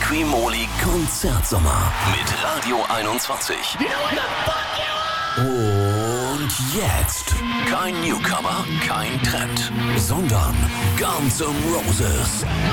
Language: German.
Primoly Konzertsommer mit Radio 21. Und jetzt kein Newcomer, kein Trend, sondern Guns N' Roses.